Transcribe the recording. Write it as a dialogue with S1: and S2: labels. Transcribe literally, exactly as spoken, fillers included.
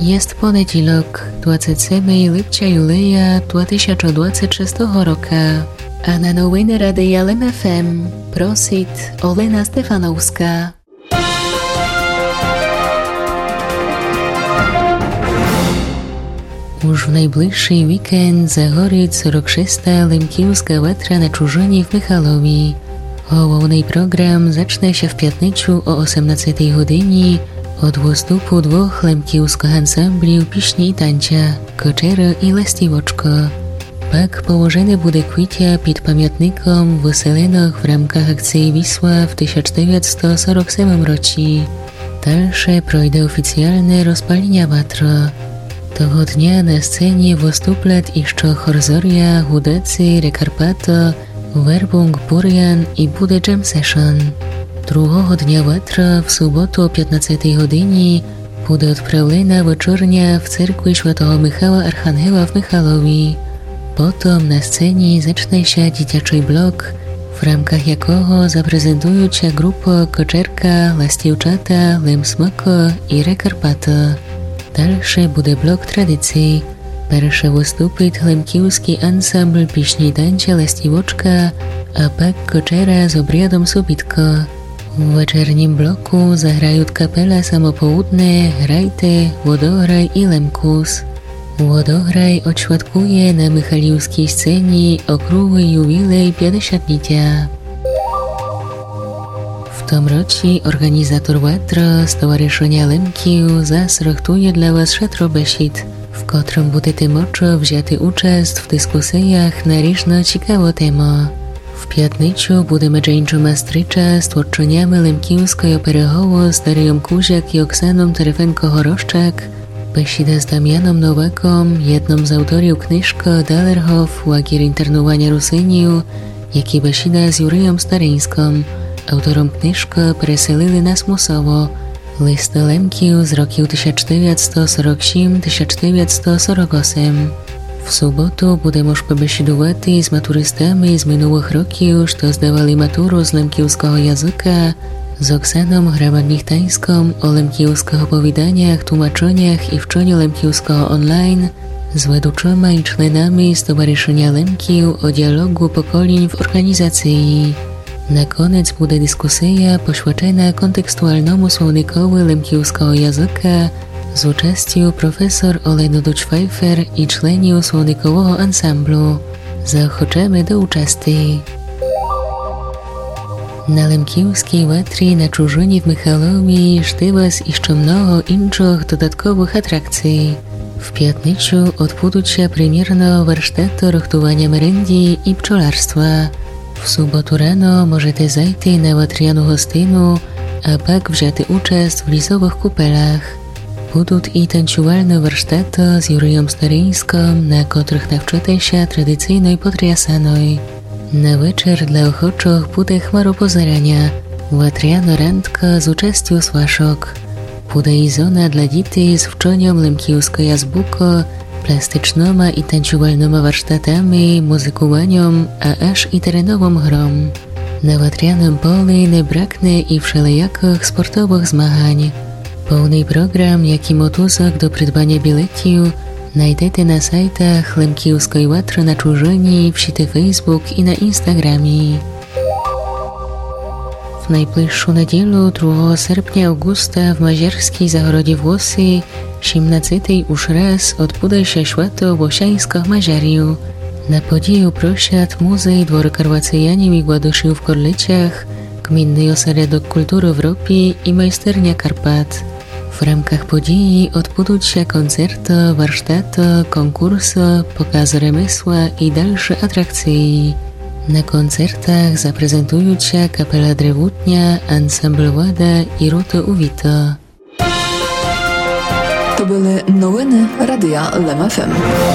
S1: Jest poniedziałek, dwudziestego siódmego lipca Julia dwa tysiące dwudziestego szóstego roku, a na nowiny Radia L M F M prosit Olena Stefanowska. Już w najbliższy weekend zahorí сорок шоста Лемківська ветра na Чужині в Михайлові. Головний програм зачне się w п'ятницю о osiemnastej godzinie od występu dwóch lемківських ансамблів пісні і танця «Кочера» і «Ластівочко». Pak położony буде kwiaty pід pamiętnikiem wysyłanych w ramach akcji Wisła w tysiąc dziewięćset czterdziestym siódmym roku. Dalsze projde oficjalne rozpalenia wiatra. Tego dnia na scenie wystąpią jeszcze Horzoria, Hudecy, Rekarpato, Werbung, Burian i bude jam session. Drugiego dnia wiatra w sobotę o piętnastej godzinie bude odprawiona wieczornia w cerkwi Świętego Michała Archangela w Michalowi. Potem na scenie zacznie się dzieciaczy blok, w ramach jakiego zaprezentują się grupa Koczerka, Lastiewczata, Lem Smoko i Rekarpato. Dalszy bude blok tradycji. Pierwszy wystąpi lемківський ansambl pieśni tańca Lastiwoczka, a pak Koczera z obriadom Sobitko. W wieczornym bloku zagrają kapela Samopołudne, Rajte, Wodograj i Lemkus. Wodograj odświadkuje na michaliwskiej scenie okrągły jubilej pięćdziesięciolecia. W tym roku organizator Watra Stowarzyszenia Lemkiw zasrachtuje dla Was szatro besit, w którym będziecie mogli wziąć udział w dyskusjach na różne ciekawe tematy. W piątnicę będziemy dzięczyć mastrycza z twórczyniami Lemkiwskiej opery Hoło z Darią Kuziak i Oksaną Terefenko-Horoszczak, besida z Damianem Nowakom, jedną z autorów kniżki Dalerhof, Łagier internowania Rusyniu, jak i besida z Jurijem Staryńskim, autorem kniżki Preselili nas musowo, listy Lemkiw z roku tysiąc dziewięćset czterdziesty siódmy do tysiąc dziewięćset czterdziestego ósmego. W sobotę będziemy pobesidować z maturystami z minionych roków, co zdawali maturę z lemkiwskiego języka, z Oksaną Hramadnik-Tańską o lemkiwskich opowiadaniach, tłumaczeniach i wczeniu lemkiwskiego online, z wedłuczyma i członami Stowarzyszenia Lemkiw o dialogu pokoleń w organizacji. Na koniec będzie dyskusja poświęcona kontekstualnemu słownikowi lemkiwskiego języka z uczestją profesor Oleny Duć-Pfeiffer i członów słownikowego ansamblu. Zachoczamy do uczestni. Na lemkiwskiej watrie na Czużynie w Michalowie żdy Was jeszcze mnogo innych dodatkowych atrakcji. W piątnicę odbędą się premierno warsztaty rachtowania merendzi i pczolarstwa. W sobotę rano możecie zajść na watrianą hostynę, a pak wziąć udział w lisowych kupelach. Będą i tańcowalne warsztaty z Jurijem Staryńskim, na których nawczycie się tradycyjnej potriasanej. Na wieczór dla ochoczych będzie chmaropozerania, watriana randka z uczestją swaszok. Będzie i zona dla dzieci z wczoniem lemkiwskiego jazbuko, plastycznoma i tańcowalnymi warsztatami, muzykowaniem, a aż i terenową grą. Na watrianym polu nie braknie i wszelijakich sportowych zmagań. Pełny program, jak i motuzek do prydbania biletów znajdziecie na sajtach Lemkiwskiej Watry na Czużynie, w sieci Facebook i na Instagramie. W najbliższą niedzielę drugiego sierpnia Augusta w Mazierskiej Zagrodzie Włosy siedemnastej już raz odbędzie się święto Włosiańskich Mazieriów. Na podію просять музей Dworkarwacyjaniem i Gładuszy w Korliciach, Gminny Ośrodek Kultury w Ropie i Majsternia Karpat. W ramach podії odbędą się koncerty, warsztaty, konkursy, pokazy remysła i dalsze atrakcje. Na koncertach zaprezentują się kapela Drewutnia, ansambl Łada i Ruto Uwito.
S2: To były nowiny Radia L M F M.